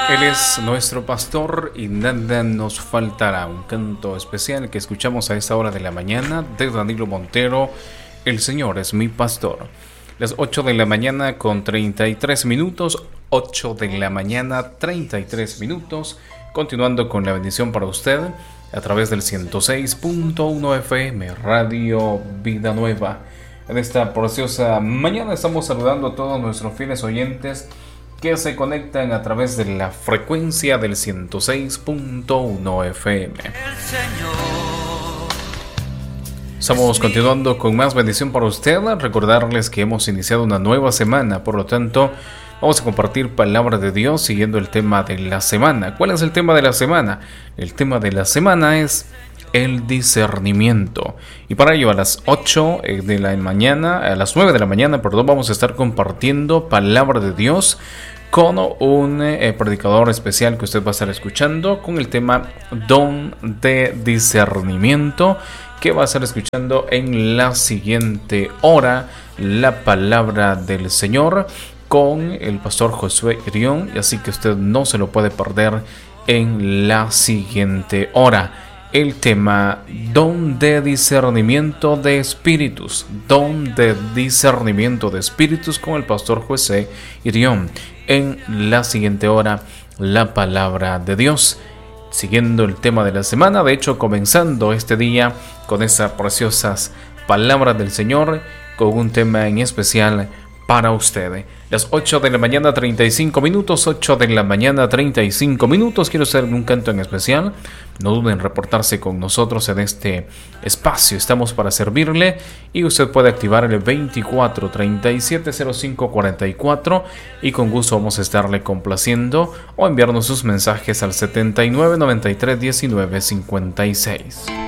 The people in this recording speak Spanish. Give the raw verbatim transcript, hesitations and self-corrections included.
Él es nuestro pastor y nada nos faltará. Un canto especial que escuchamos a esta hora de la mañana de Danilo Montero. El Señor es mi pastor. Las ocho de la mañana con treinta y tres minutos. ocho de la mañana, treinta y tres minutos. Continuando con la bendición para usted a través del ciento seis punto uno F M, Radio Vida Nueva. En esta preciosa mañana estamos saludando a todos nuestros fieles oyentes que se conectan a través de la frecuencia del ciento seis punto uno F M. Estamos continuando con más bendición para usted. Recordarles que hemos iniciado una nueva semana, por lo tanto vamos a compartir palabra de Dios siguiendo el tema de la semana. ¿Cuál es el tema de la semana? El tema de la semana es el discernimiento. Y para ello a las ocho de la mañana, a las nueve de la mañana, perdón, vamos a estar compartiendo palabra de Dios con un eh, predicador especial que usted va a estar escuchando con el tema don de discernimiento, que va a estar escuchando en la siguiente hora la palabra del Señor con el pastor Josué Irión, y así que usted no se lo puede perder en la siguiente hora. El tema don de discernimiento de espíritus, don de discernimiento de espíritus con el pastor José Irión. En la siguiente hora, la palabra de Dios, siguiendo el tema de la semana, de hecho comenzando este día con esas preciosas palabras del Señor, con un tema en especial para usted. Las ocho de la mañana, treinta y cinco minutos, ocho de la mañana, treinta y cinco minutos. Quiero hacer un canto en especial. No duden en reportarse con nosotros en este espacio. Estamos para servirle y usted puede activar el veinticuatro treinta y siete cero cinco cuarenta y cuatro y con gusto vamos a estarle complaciendo o enviarnos sus mensajes al setenta y nueve noventa y tres diecinueve cincuenta y seis.